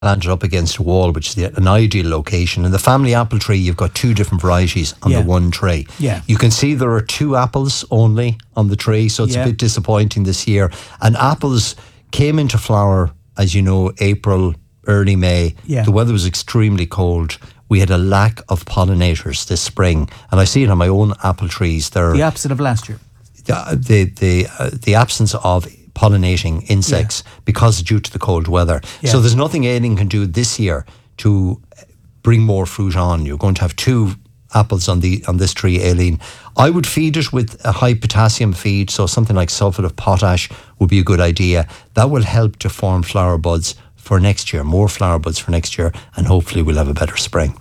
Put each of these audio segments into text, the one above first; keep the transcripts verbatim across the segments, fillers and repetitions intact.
planted up against a wall, which is the, an ideal location. In the family apple tree, you've got two different varieties on Yeah. the one tray. Yeah. You can see there are two apples only on the tree, so it's Yeah. a bit disappointing this year. And apples came into flower, as you know, April, early May. Yeah. The weather was extremely cold. We had a lack of pollinators this spring, and I see it on my own apple trees. They're The opposite of last year. the the the, uh, the absence of pollinating insects because due to the cold weather. Yeah. So there's nothing Aileen can do this year to bring more fruit on. You're going to have two apples on the on this tree, Aileen. I would feed it with a high potassium feed, so something like sulphate of potash would be a good idea. That will help to form flower buds for next year, more flower buds for next year, and hopefully we'll have a better spring.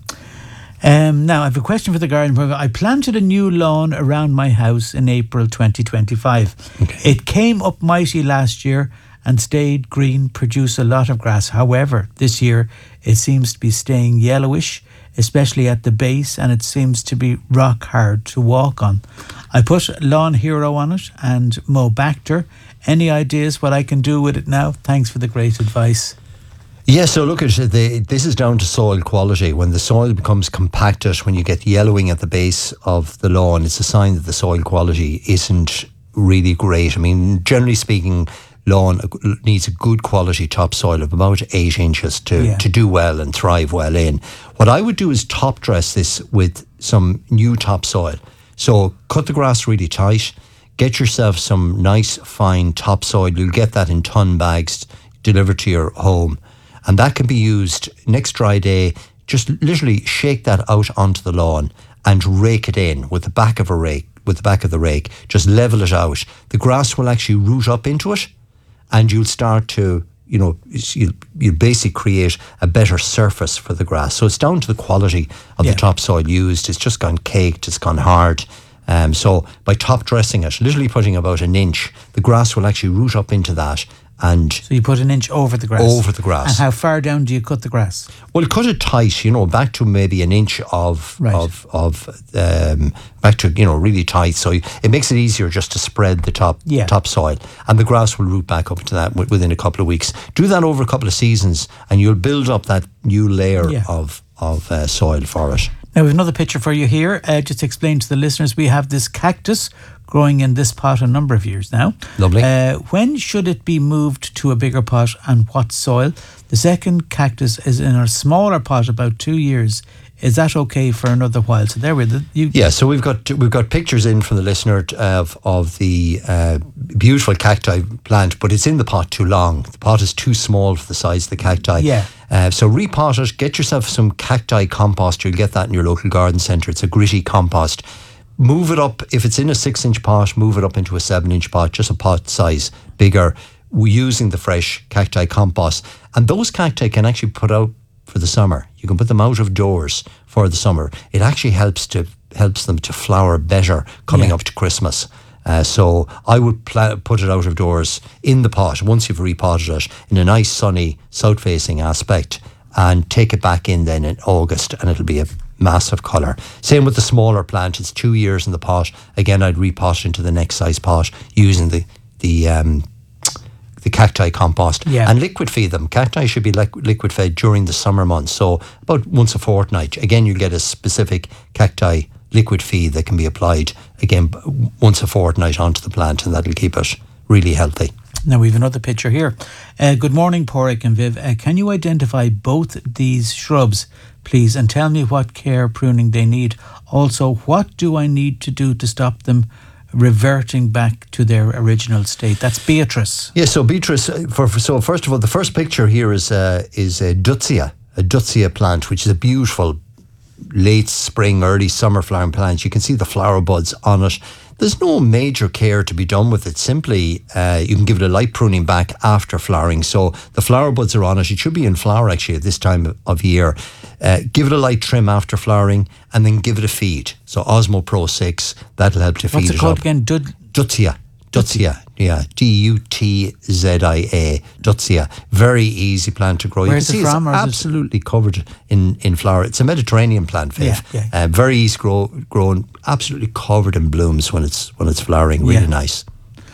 Um, now, I have a question for the garden. I planted a new lawn around my house in April twenty twenty-five. Okay. It came up mighty last year and stayed green, produced a lot of grass. However, this year it seems to be staying yellowish, especially at the base, and it seems to be rock hard to walk on. I put Lawn Hero on it and Mobacter. Any ideas what I can do with it now? Thanks for the great advice. Yeah, so look at the, this is down to soil quality. When the soil becomes compacted, when you get yellowing at the base of the lawn, it's a sign that the soil quality isn't really great. I mean, generally speaking, lawn needs a good quality topsoil of about eight inches to, Yeah. to do well and thrive well in. What I would do is top dress this with some new topsoil. So cut the grass really tight, get yourself some nice fine topsoil. You'll get that in ton bags delivered to your home. And that can be used next dry day. Just literally shake that out onto the lawn and rake it in with the back of a rake, with the back of the rake. Just level it out. The grass will actually root up into it, and you'll start to, you know, you'll, you'll basically create a better surface for the grass. So it's down to the quality of Yeah. the topsoil used. It's just gone caked, it's gone hard. Um, so by top dressing it, literally putting about an inch, the grass will actually root up into that and So you put an inch over the grass. over the grass. And how far down do you cut the grass? Well, cut it tight, you know, back to maybe an inch of Right. of of um, back to, you know, really tight. So it makes it easier just to spread the top Yeah. topsoil, and the grass will root back up to that wi- within a couple of weeks. Do that over a couple of seasons, and you'll build up that new layer Yeah. of of uh, soil for it. Now, we have another picture for you here. Uh, just to explain to the listeners, we have this cactus growing in this pot a number of years now. Lovely. Uh, when should it be moved to a bigger pot and what soil? The second cactus is in a smaller pot about two years. Is that okay for another while? So there we are. You, Yeah, so we've got we've got pictures in from the listener of of the uh, beautiful cacti plant, but it's in the pot too long. The pot is too small for the size of the cacti. Yeah. Uh, so repot it. Get yourself some cacti compost. You'll get that in your local garden centre. It's a gritty compost. Move it up if it's in a six-inch pot. Move it up into a seven-inch pot, just a pot size bigger, using the fresh cacti compost. And those cacti can actually put out for the summer. You can put them out of doors for the summer. It actually helps to helps them to flower better coming Yeah. up to Christmas. Uh, so I would pla- put it out of doors in the pot once you've repotted it in a nice sunny south-facing aspect, and take it back in then in August, and it'll be a massive colour. Same with the smaller plant. It's two years in the pot. Again, I'd repot it into the next size pot using the the um, the cacti compost, Yeah. and liquid feed them. Cacti should be like liquid fed during the summer months, so about once a fortnight. Again, you'll get a specific cacti liquid feed that can be applied again b- once a fortnight onto the plant, and that'll keep it really healthy. Now we have another picture here. Uh, good morning, Porrick and Viv. Uh, can you identify both these shrubs, please, and tell me what care pruning they need? Also, what do I need to do to stop them reverting back to their original state? That's Beatrice. Yeah, so Beatrice, uh, for, for so first of all, the first picture here is uh, is a Dutzia, a Dutzia plant, which is a beautiful late spring, early summer flowering plant. You can see the flower buds on it. There's no major care to be done with it. Simply, uh, you can give it a light pruning back after flowering. So the flower buds are on it. It should be in flower actually at this time of year. Uh, give it a light trim after flowering, and then give it a feed. So Osmo Pro six, that'll help to feed What's it it called up. again? Dud- Dutzia. Dutzia, yeah, D U T Z I A, Dutzia. Very easy plant to grow. Where's you it can see from, or it's is it- absolutely covered in, in flower. It's a Mediterranean plant, Viv. Yeah, yeah. Uh, very easy grow, grown, absolutely covered in blooms when it's when it's flowering. Really Yeah. nice.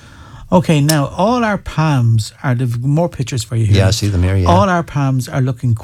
Okay, now all our palms are, the more pictures for you here. Yeah, I see them here, yeah. All our palms are looking